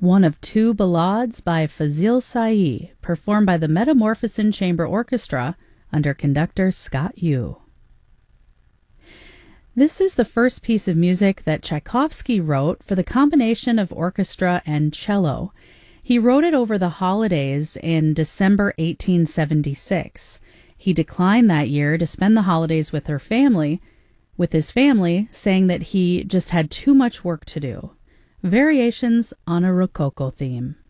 one of two ballades by Fazil Say, performed by the Metamorphosin Chamber Orchestra under conductor Scott Yu. This is the first piece of music that Tchaikovsky wrote for the combination of orchestra and cello. He wrote it over the holidays in December 1876. He declined that year to spend the holidays with his family, saying that he just had too much work to do. Variations on a Rococo theme.